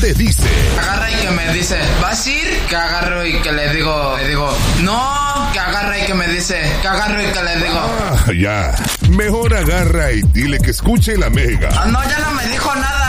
te dice. Agarra y que me dice, ¿vas a ir? Que agarro y que le digo, no, que agarra y que me dice, que agarro y que le digo. Ya. Mejor agarra y dile que escuche la Mega. No, ya no me dijo nada.